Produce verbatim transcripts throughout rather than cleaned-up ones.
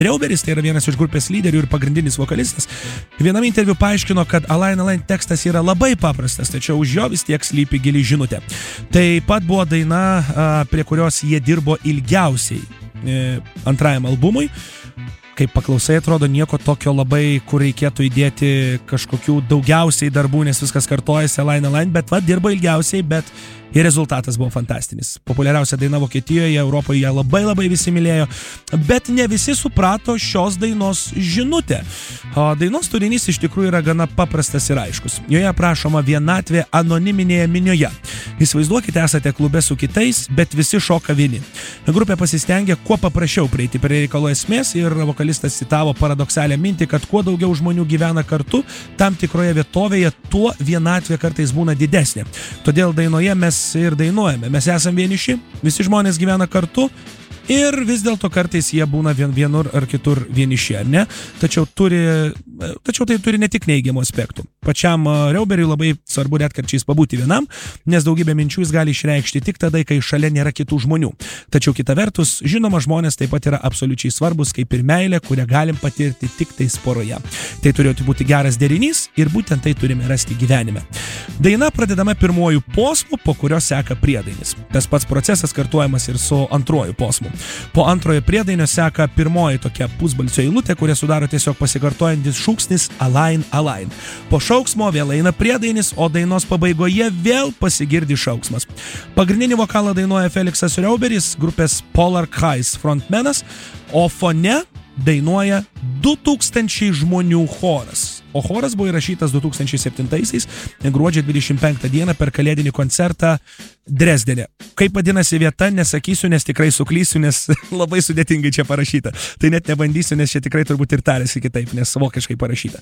Reuberis, tai yra vienas iš grupės lyderių ir pagrindinis vokalistas, viename interviu paaiškino, kad Align Align tekstas yra labai paprastas, tačiau už jo vis tiek slypi gili žinutė. Taip pat buvo daina, prie kurios jie dirbo ilgiausiai antrajam albumui. Kaip paklausai, atrodo nieko tokio labai, kur reikėtų įdėti kažkokių daugiausiai darbų, nes viskas kartojasi Align Align, bet va, dirbo ilgiausiai, bet ir rezultatas buvo fantastinis. Populiariausia daina Vokietijoje, Europoje ją labai labai visi mylėjo, bet ne visi suprato šios dainos žinutę. O dainos turinys iš tikrųjų yra gana paprastas ir aiškus. Joje aprašoma vienatvė anoniminėje minioje. Įsivaizduokite, esate klube su kitais, bet visi šoka vieni. Grupė pasistengė kuo paprasčiau prieiti prie reikalo esmės ir vokalistas citavo paradoksalią mintį, kad kuo daugiau žmonių gyvena kartu, tam tikroje vietovėje, tuo vienatvė kartais būna didesnė. Todėl dainoje mes ir dainuojame. Mes esam vieniši, visi žmonės gyvena kartu ir vis dėlto kartais jie būna vien, vienur ar kitur vieniši, ar ne? Tačiau, turi, tačiau tai turi ne tik neigiamų aspektų. Pačiam Reuberiui labai svarbu retkarčiais pabūti vienam, nes daugybę minčių jis gali išreikšti tik tada, kai šalia nėra kitų žmonių. Tačiau kita vertus, žinoma, žmonės taip pat yra absoliučiai svarbus, kaip ir meilė, kurią galim patirti tik tais poroje. Tai turėtų būti geras derinys ir būtent tai turime rasti gyvenime. Daina pradedama pirmuoju posmu, po kurio seka priedainis. Tas pats procesas kartuojamas ir su antruoju posmu. Po antrojo priedainio seka pirmoji tokia pusbalsio eilutė, kurią sudaro tiesiog pasikartojantis šūksnis Align Align. Po šauksmo vėl eina priedainis, o dainos pabaigoje vėl pasigirdi šauksmas. Pagrindinį vokalą dainuoja Felixas Reuberis, grupės Polar Kais frontmenas, o fone dainuoja du tūkstančiai žmonių choras. O choras buvo įrašytas du tūkstančiai septintaisiais gruodžio dvidešimt penktą dieną per kalėdinį koncertą Dresdene. Kaip vadinasi vieta, nesakysiu, nes tikrai suklysiu, nes labai sudėtingai čia parašyta. Tai net nebandysiu, nes čia tikrai turbūt ir tarėsi kitaip, nes vokiškai parašyta.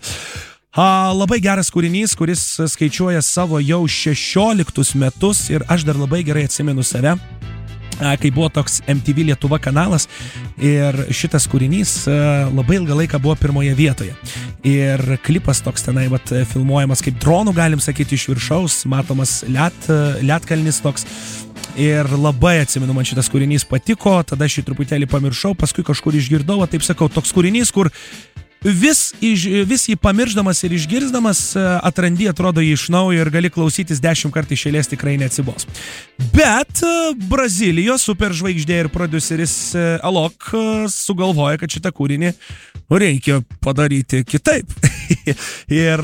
A, labai geras kūrinys, kuris skaičiuoja savo jau šešioliktus metus ir aš dar labai gerai atsimenu save, kai buvo toks M T V Lietuva kanalas ir šitas kūrinys labai ilgą laiką buvo pirmoje vietoje. Ir klipas toks tenai vat, filmuojamas kaip dronų, galim sakyti, iš viršaus, matomas liet, lietkalnis toks. Ir labai atsimenu, man šitas kūrinys patiko, tada šį truputėlį pamiršau, paskui kažkur išgirdau, taip sakau, toks kūrinys, kur Vis, iš, vis jį pamirždamas ir išgirsdamas atrandi, atrodo, jį iš naujo ir gali klausytis dešimt kartų iš eilės, tikrai neatsibos. Bet Brazilijos superžvaigždė ir prodiuseris Alok sugalvoja, kad šitą kūrinį reikia padaryti kitaip. Ir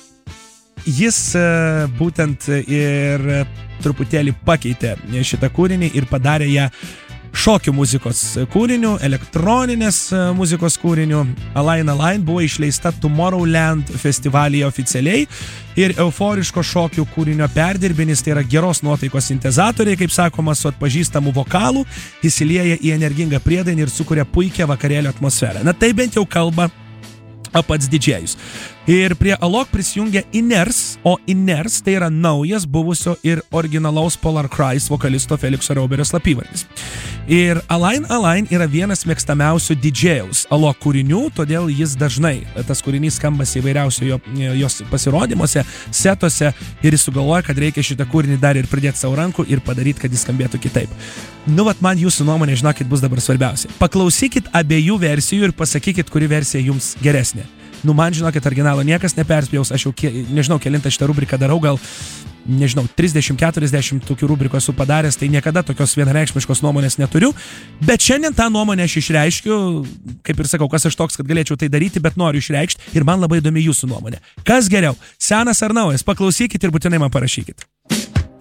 jis būtent ir truputėlį pakeitė šitą kūrinį ir padarė ją šokių muzikos kūrinių, elektroninės muzikos kūrinių. Align Align buvo išleista Tomorrowland festivalyje oficialiai ir euforiško šokių kūrinio perdirbinis, tai yra geros nuotaikos sintezatoriai, kaip sakoma, su atpažįstamu vokalu, įsilieja į energingą priedainį ir sukuria puikią vakarėlio atmosferą. Na tai bent jau kalba pats didžėjus. Ir prie Alok prisijungia Iners, o Iners tai yra naujas buvusio ir originalaus Polar Kais vokalisto Felixo Reuberio slapyvardis. Ir Align Align yra vienas mėgstamiausių didžėjaus Alok kūrinių, todėl jis dažnai, tas kūrinys skambas įvairiausio jo, jos pasirodymuose, setuose ir jis sugalvoja, kad reikia šitą kūrinį dar ir pridėti savo rankų ir padaryti, kad jis skambėtų kitaip. Nu, vat man jūsų nuomonė, žinokit, bus dabar svarbiausia. Paklausykit abiejų versijų ir pasakykit, kuri versija jums geresnė. Nu, man, žinokit, originalo niekas neperspjaus, aš jau, kie, nežinau, kelintą šitą rubriką darau, gal, nežinau, trisdešimt keturiasdešimt tokių rubrikų esu padaręs, tai niekada tokios vienareikšmiškos nuomonės neturiu, bet šiandien tą nuomonę aš išreiškiu, kaip ir sakau, kas aš toks, kad galėčiau tai daryti, bet noriu išreikšti ir man labai įdomi jūsų nuomonė. Kas geriau, senas ar naujas? Paklausykit ir būtinai man parašykit.